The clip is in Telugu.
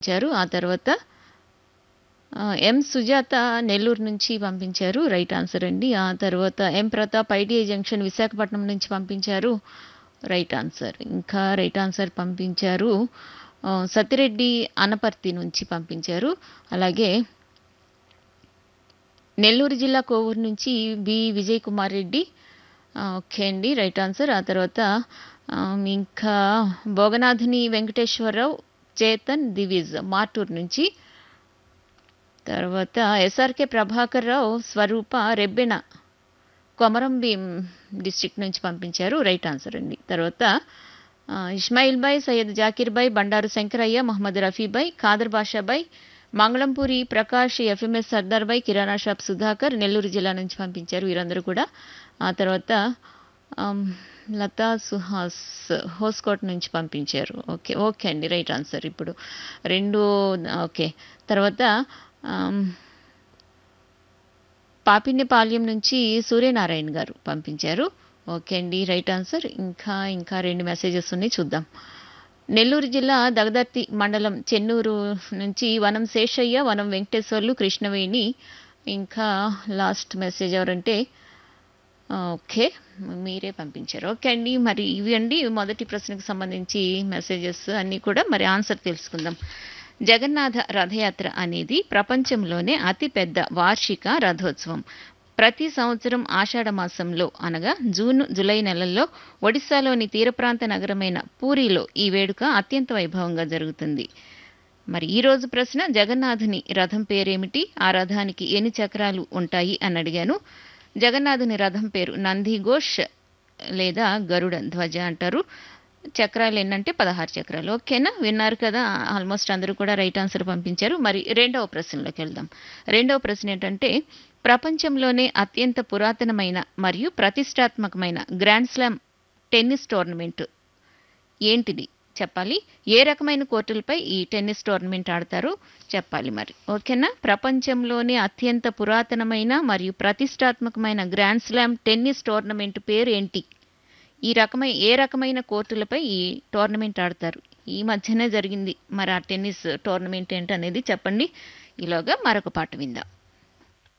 పంపించారు. ఆ తర్వాత ఎం సుజాత నెల్లూరు నుంచి పంపించారు. రైట్ ఆన్సర్ అండి. ఆ తర్వాత ఎం ప్రతాప్ ఐటీఐ జంక్షన్ విశాఖపట్నం నుంచి పంపించారు. Right answer. ఇంకా రైట్ ఆన్సర్ పంపించారు సతిరెడ్డి అనపర్తి నుంచి పంపించారు. అలాగే నెల్లూరు జిల్లా కోవూరు నుంచి బి విజయ్ కుమార్ రెడ్డి. ఓకే అండి, రైట్ ఆన్సర్. ఆ తర్వాత ఇంకా భోగనాథుని వెంకటేశ్వరరావు, చేతన్ దివిజ్ మార్టూర్ నుంచి. తర్వాత ఎస్ఆర్కే ప్రభాకర్ రావు, స్వరూప రెబ్బెన కొమరంభీం డిస్ట్రిక్ట్ నుంచి పంపించారు. రైట్ ఆన్సర్ అండి. తర్వాత Ismail bye, Syed Zakir bye, Bandaru Shankaraiah, Mohammed Rafi bye, Khader బాషా bye, Mangalampuri Prakash, FMS Sardar bye, కిరాణా షాప్ సుధాకర్ నెల్లూరు జిల్లా నుంచి పంపించారు వీరందరూ కూడా. ఆ తర్వాత లతా సుహాస్ హోస్కోట్ నుంచి పంపించారు. ఓకే ఓకే అండి, రైట్ ఆన్సర్. ఇప్పుడు రెండు ఓకే. తర్వాత పాపిన్యపాల్యం నుంచి సూర్యనారాయణ గారు పంపించారు. ఓకే అండి, రైట్ ఆన్సర్. ఇంకా రెండు మెసేజెస్ ఉన్నాయి, చూద్దాం. నెల్లూరు జిల్లా దగదర్తి మండలం చెన్నూరు నుంచి వనం శేషయ్య, వనం వెంకటేశ్వర్లు, కృష్ణవేణి. ఇంకా లాస్ట్ మెసేజ్ ఎవరంటే ఓకే మీరే పంపించారు. ఓకే అండి, మరి ఇవి అండి మొదటి ప్రశ్నకు సంబంధించి మెసేజెస్ అన్నీ కూడా. మరి ఆన్సర్ తెలుసుకుందాం. జగన్నాథ రథయాత్ర అనేది ప్రపంచంలోనే అతిపెద్ద వార్షిక రథోత్సవం. ప్రతి సంవత్సరం ఆషాఢ మాసంలో అనగా జూన్ జూలై నెలల్లో ఒడిశాలోని తీరప్రాంత నగరమైన పూరిలో ఈ వేడుక అత్యంత వైభవంగా జరుగుతుంది. మరి ఈ రోజు ప్రశ్న, జగన్నాథుని రథం పేరేమిటి, ఆ రథానికి ఎన్ని చక్రాలు ఉంటాయి అని అడిగాను. జగన్నాథుని రథం పేరు నంది ఘోష్ లేదా గరుడ ధ్వజ అంటారు. చక్రాలు ఎన్నంటే 16 చక్రాలు. ఓకేనా, విన్నారు కదా. ఆల్మోస్ట్ అందరూ కూడా రైట్ ఆన్సర్ పంపించారు. మరి రెండవ ప్రశ్నలోకి వెళ్దాం. రెండవ ప్రశ్న ఏంటంటే, ప్రపంచంలోనే అత్యంత పురాతనమైన మరియు ప్రతిష్టాత్మకమైన గ్రాండ్ స్లామ్ టెన్నిస్ టోర్నమెంట్ ఏంటిది చెప్పాలి. ఏ రకమైన కోర్టులపై ఈ టెన్నిస్ టోర్నమెంట్ ఆడతారో చెప్పాలి. మరి ఓకేనా. ప్రపంచంలోనే అత్యంత పురాతనమైన మరియు ప్రతిష్టాత్మకమైన గ్రాండ్ స్లామ్ టెన్నిస్ టోర్నమెంట్ పేరు ఏంటి? ఏ రకమైన కోర్టులపై ఈ టోర్నమెంట్ ఆడతారు? ఈ మధ్యనే జరిగింది. మరి ఆ టెన్నిస్ టోర్నమెంట్ ఏంటనేది చెప్పండి. ఈలోగా మరొక పాట విందాం.